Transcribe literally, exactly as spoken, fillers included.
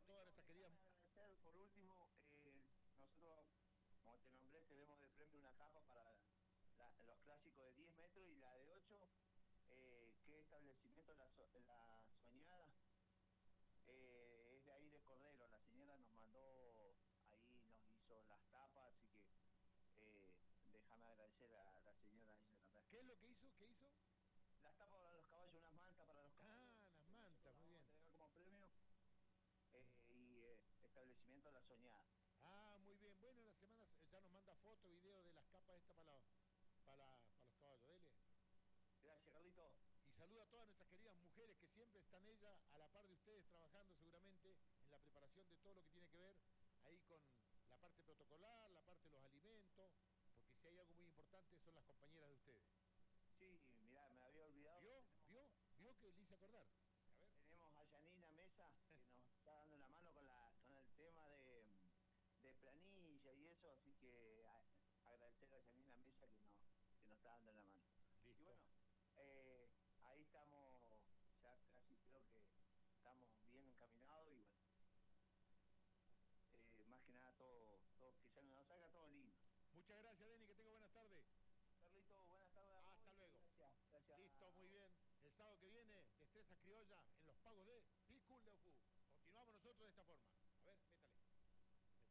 todas nuestras queridas... Agradecer, por último, eh, nosotros, como te nombré, tenemos de premio una capa para la, los clásicos de diez metros y la de ocho. Eh, ¿Qué establecimiento? La, so, la Soñada. Eh, es de ahí de Cordero. La señora nos mandó, ahí nos hizo las tapas, así que eh, déjame agradecer a la señora ahí también. ¿Qué es lo que hizo? ¿Qué hizo? Las tapas para los caballos, unas mantas para los caballos. Ah, las mantas, muy bien. Vamos a como premio. Eh, y eh, establecimiento La Soñada. Ah, muy bien. Bueno, en las semanas ya nos manda foto, video de las capas estas para, la, para, para los caballos. Dele. Gracias, Carlito. Y saluda a todas nuestras queridas mujeres que siempre están ellas a la par de ustedes trabajando seguramente en la preparación de todo lo que tiene que ver ahí con la parte protocolar, la parte de los alimentos, porque si hay algo muy importante son las compañeras de ustedes. Sí, mirá, me había olvidado. ¿Vio? ¿Vio? ¿Vio que le hice acordar? A ver. Tenemos a Yanina Mesa, que nos está dando la mano con, la, con el tema de, de planilla y eso, así que a, agradecer a Yanina Mesa que nos, que nos está dando la mano. Listo. Y bueno, eh, ahí estamos, ya casi creo que estamos bien encaminados y bueno, eh, más que nada todo, todo que ya nos salga todo lindo. Muchas gracias, Denny, que tenga buenas tardes. Carlito, buenas tardes. Hasta luego. Gracias, gracias. Listo, muy bien. El sábado que viene, Destrezas Criollas en los pagos de Piculeufu. Continuamos nosotros de esta forma.